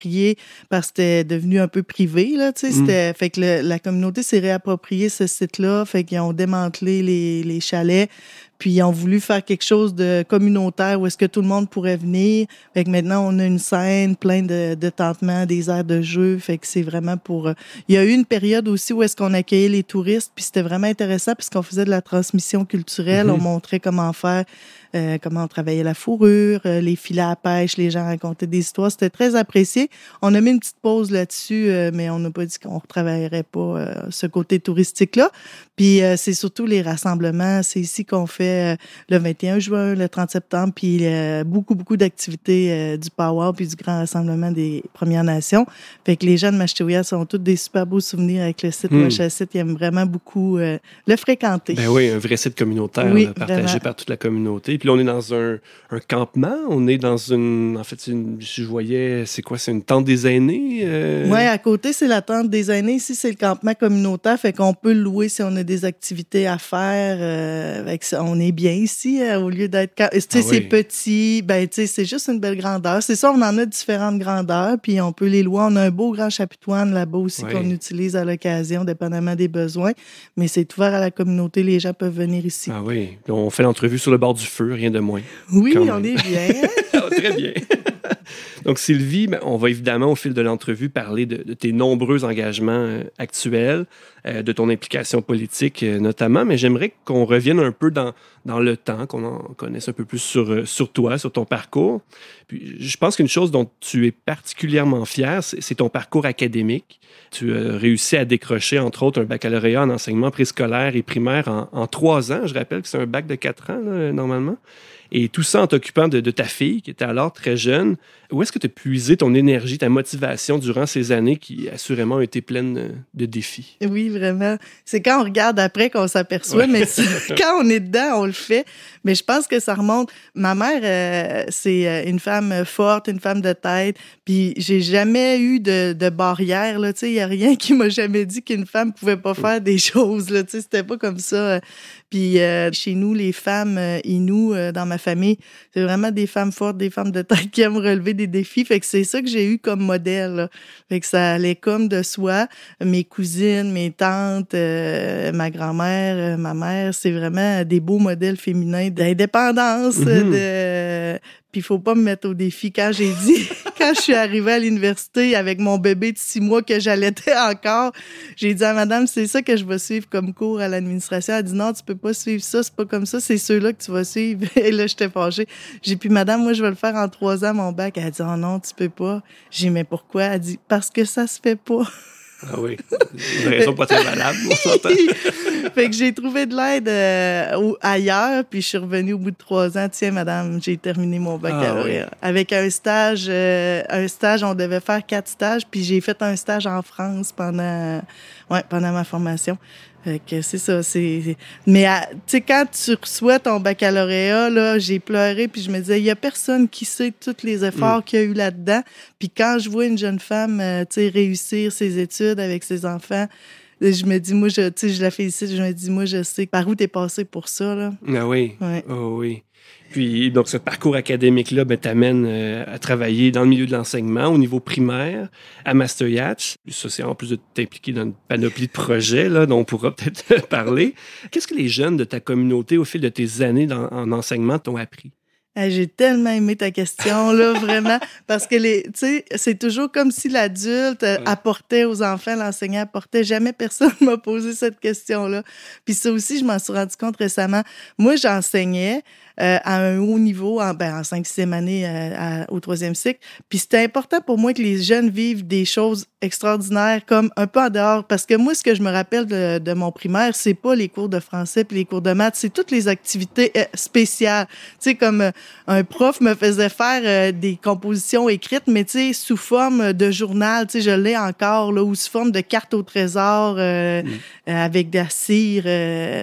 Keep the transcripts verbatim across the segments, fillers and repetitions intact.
réapproprié parce que c'était devenu un peu privé, là, tu sais. Mm. C'était, fait que le, la communauté s'est réappropriée ce site-là, fait qu'ils ont démantelé les, les chalets, puis ils ont voulu faire quelque chose de communautaire où est-ce que tout le monde pourrait venir. Fait que maintenant, on a une scène, plein de, de tentements, des aires de jeu, fait que c'est vraiment pour... Euh, il y a eu une période aussi où est-ce qu'on accueillait les touristes, puis c'était vraiment intéressant puisqu'on faisait de la transmission culturelle, mm-hmm. on montrait comment faire, euh, comment on travaillait la fourrure, euh, les filets à pêche, les gens racontaient des histoires, c'était très apprécié. On a mis une petite pause là-dessus, euh, mais on n'a pas dit qu'on ne retravaillerait pas euh, ce côté touristique-là. Puis euh, c'est surtout les rassemblements, c'est ici qu'on fait euh, le vingt et un juin, le trente septembre, puis euh, beaucoup, beaucoup d'activités euh, du Powwow puis du Grand Rassemblement des Premières Nations. Fait que les gens de Machetewiyot sont tous des super beaux souvenirs avec le site. Hmm. Ouachacite, ils aiment vraiment beaucoup euh, le fréquenter. Ben oui, un vrai site communautaire, oui, là, partagé vraiment. Par toute la communauté. Puis là, on est dans un, un campement, on est dans une... En fait, une, si je voyais, c'est quoi, c'est une tente des aînés? Euh... Oui, à côté, c'est la tente des aînés. Ici, c'est le campement communautaire, fait qu'on peut le louer si on a des activités à faire. Euh, avec ça, on est bien ici, euh, au lieu d'être... Tu sais, ah, c'est oui. petit, ben tu sais, c'est juste une belle grandeur. C'est ça, on en a différentes grandeurs, puis on peut les louer. On a un beau grand chapiteau là-bas aussi oui. qu'on utilise à l'occasion, dépendamment des besoins. Mais c'est ouvert à la communauté, les gens peuvent venir ici. Ah oui, on fait l'entrevue sur le bord du feu, rien de moins. Oui, on est bien. Ah, très bien. Donc, Sylvie, on va évidemment, au fil de l'entrevue, parler de, de tes nombreux engagements euh, actuels, euh, de ton implication politique euh, notamment, mais j'aimerais qu'on revienne un peu dans, dans le temps, qu'on en connaisse un peu plus sur, euh, sur toi, sur ton parcours. Puis, je pense qu'une chose dont tu es particulièrement fier, c'est, c'est ton parcours académique. Tu as réussi à décrocher, entre autres, un baccalauréat en enseignement préscolaire et primaire en, en trois ans. Je rappelle que c'est un bac de quatre ans, là, normalement. Et tout ça en t'occupant de, de ta fille, qui était alors très jeune. Où est-ce que tu as puisé ton énergie, ta motivation durant ces années qui, assurément, ont été pleines de défis? Oui, vraiment. C'est quand on regarde après qu'on s'aperçoit, ouais. mais quand on est dedans, on le fait. Mais je pense que ça remonte. Ma mère, euh, c'est une femme forte, une femme de tête. Puis j'ai jamais eu de, de barrière, là. Tu sais, il n'y a rien qui m'a jamais dit qu'une femme pouvait pas faire des choses, là. Tu sais, c'était pas comme ça. Puis euh, chez nous, les femmes euh, Innu, euh, dans ma famille, c'est vraiment des femmes fortes, des femmes de tête qui aiment relever des défis. Fait que c'est ça que j'ai eu comme modèle, là. Fait que ça allait comme de soi. Mes cousines, mes tantes, euh, ma grand-mère, euh, ma mère, c'est vraiment des beaux modèles féminins d'indépendance. Mm-hmm. De... Puis il faut pas me mettre au défi. Quand j'ai dit, quand je suis arrivée à l'université avec mon bébé de six mois que j'allaitais encore, j'ai dit à madame, c'est ça que je vais suivre comme cours à l'administration. Elle a dit non, tu peux pas suivre ça, c'est pas comme ça, c'est ceux-là que tu vas suivre. Et là, j'étais fâchée. J'ai dit, madame, moi, je vais le faire en trois ans, mon bac. Elle a dit, oh non, tu peux pas. J'ai dit, mais pourquoi? Elle a dit, parce que ça se fait pas. Ah oui, une raison pas très valable, on s'entend. Fait que j'ai trouvé de l'aide euh, ailleurs, puis je suis revenue au bout de trois ans. Tiens, madame, j'ai terminé mon baccalauréat. Ah oui. Avec un stage, euh, un stage, on devait faire quatre stages, puis j'ai fait un stage en France pendant, ouais, pendant ma formation. Fait que c'est ça, c'est... Mais, tu sais, quand tu reçois ton baccalauréat, là, j'ai pleuré, puis je me disais, il y a personne qui sait tous les efforts mm. qu'il y a eu là-dedans. Puis quand je vois une jeune femme, euh, tu sais, réussir ses études avec ses enfants, je me dis, moi, je, tu sais, je la félicite, je me dis, moi, je sais par où t'es passé pour ça, là. Ah oui, ouais. oh oui. Puis, donc, ce parcours académique-là ben, t'amène euh, à travailler dans le milieu de l'enseignement au niveau primaire, à Machetewiyot. Ça, c'est en plus de t'impliquer dans une panoplie de projets, là, dont on pourra peut-être parler. Qu'est-ce que les jeunes de ta communauté, au fil de tes années dans, en enseignement, t'ont appris? Hey, j'ai tellement aimé ta question, là, vraiment, parce que les, tu sais, c'est toujours comme si l'adulte ouais. apportait aux enfants, l'enseignant apportait. Jamais personne m'a posé cette question-là. Puis ça aussi, je m'en suis rendu compte récemment. Moi, j'enseignais euh, à un haut niveau, en, ben, en cinq, sixième année euh, à, au troisième cycle. Puis c'était important pour moi que les jeunes vivent des choses extraordinaires, comme un peu en dehors. Parce que moi, ce que je me rappelle de, de mon primaire, c'est pas les cours de français puis les cours de maths, c'est toutes les activités euh, spéciales. Tu sais, comme euh, un prof me faisait faire euh, des compositions écrites, mais tu sais, sous forme de journal, tu sais, je l'ai encore, là, ou sous forme de carte au trésor, euh, mmh. euh, avec de la cire. Euh,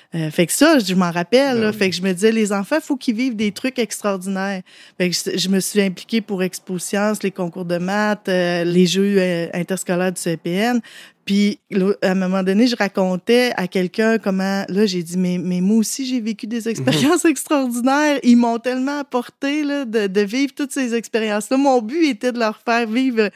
Euh, fait que ça, je m'en rappelle. Là, Ah oui. fait que je me disais, les enfants, il faut qu'ils vivent des trucs extraordinaires. Fait que je, je me suis impliquée pour Expo Sciences, les concours de maths, euh, les jeux euh, interscolaires du C P N. Puis, là, à un moment donné, je racontais à quelqu'un comment... Là, j'ai dit, mais, mais moi aussi, j'ai vécu des expériences mm-hmm. extraordinaires. Ils m'ont tellement apporté là, de, de vivre toutes ces expériences-là. Mon but était de leur faire vivre